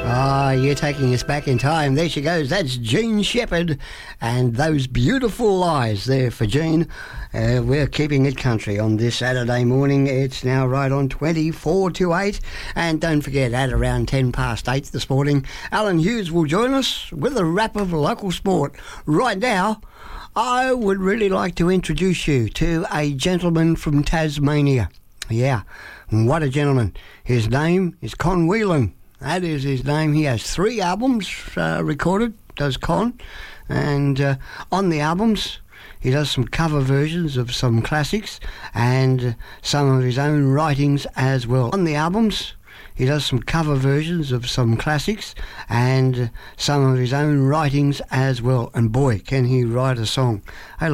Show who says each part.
Speaker 1: You're taking us back in time. There she goes. That's Jean Shepherd and Those Beautiful Lies there for Jean. We're keeping it country on this Saturday morning. It's now right on 24 to 8. And don't forget, at around 10 past 8 this morning, Alan Hughes will join us with a wrap of local sport. Right now, I would really like to introduce you to a gentleman from Tasmania. Yeah, what a gentleman. His name is Con Whelan. That is his name. He has 3 albums recorded, does Con. And on the albums, he does some cover versions of some classics and some of his own writings as well. On the albums, he does some cover versions of some classics and some of his own writings as well. And boy, can he write a song.